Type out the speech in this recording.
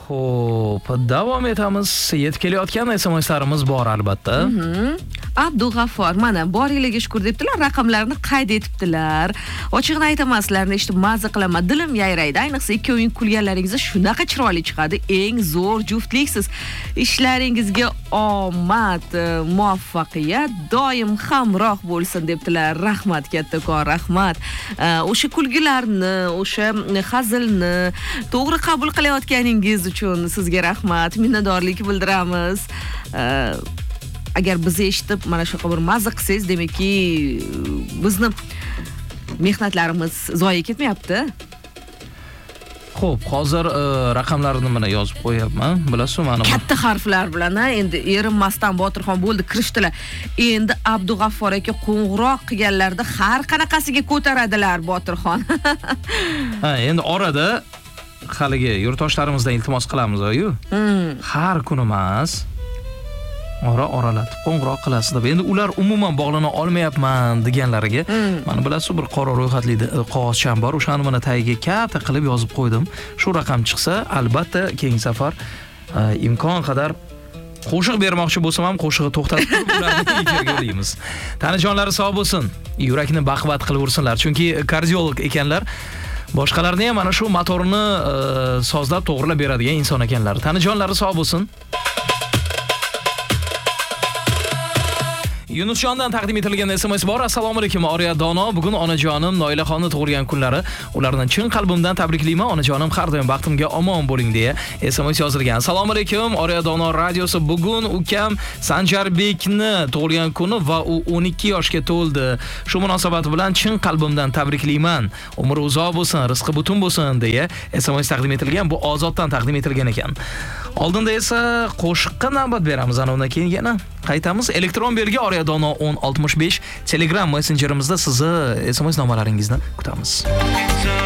Xo'p, davom etamiz. Yetib kelayotgan SMS-larimiz bor albatta. Abdug'affor mana boringlarga shukr debdilar, raqamlarni qayd etibdilar. Ochig'ini aytaman, sizlarni eshitib maza qilaman, dilim yayraydi. Ayniqsa ikkoving kulganlaringizda shunaqa chiroyli chiqadi. Eng zo'r juftliksiz. Ishlaringizga omad, muvaffaqiyat doim hamroh bo'lsin debdilar. Rahmat kattakon, rahmat. O'sha kulgilarni, o'sha hazilni to'g'ri qabul qilayotganingiz uchun sizga rahmat, minnatdorlik bildiramiz. Agar bizni eshitib mana shunaqa bir mazza qilsangiz, demakki bizni mehnatlarimiz zoya ketmayapti. Xo'p, hozir raqamlarini mana yozib qo'yapman. Bilasizmi, mana katta harflar bilan, endi erinmasdan Botirxon bo'ldi, kirishdilar. Endi Abdug'affor aka qo'ng'iroq qilganlarda har qanaqasiga ko'taradilar Botirxon. Endi orada haligi yurtdoshlarimizdan iltimos qilamiz-ku. Har kun emas, oralatib qo'ng'iroq qilasiz deb. Endi ular umuman bog'lana olmayapman deganlariga, mana bilasiz, bir qora ro'yxatli qog'ozcham bor. O'shani mana tagiga katta qilib yozib qo'ydim. Shu raqam chiqsa, albatta keyingi safar imkon qadar qo'shiq bermoqchi bo'lsam ham qo'shig'i to'xtatib turib ularni efirga olamiz. Tanijonlari sog' bo'lsin, yurakni baquvvat qilib ursinlar, chunki kardiolog ekanlar. Boshqalarni ham mana shu motorni sozlab to'g'rilab beradigan inson ekanlar. Tanijonlari sog' bo'lsin. Yunusjondan taqdim etilgan SMS bor. Assalomu alaykum Oriya Dono. Bugun onajonim Noilaxonni tug'ilgan kunlari. Ularni chin qalbimdan tabriklayman. Onajonim har doim baxtimga omon bo'ling deya SMS yozilgan. Assalomu alaykum Oriya Dono radiosi. Bugun ukam Sanjarbekni tug'ilgan kuni va u 12 yoshga to'ldi. Shu munosabat bilan chin qalbimdan tabriklayman. Umri uzoq bo'lsin, rizqi butun bo'lsin deya SMS taqdim etilgan. Bu Ozoddan taqdim etilgan ekan. Oldinda esa qo'shiqqa navbat beramiz. Ana undan keyin yana qaytamiz. Elektron belgi Oriya Dono 1065 Telegram messenjerimizda sizni SMS nomalaringizni kutamiz.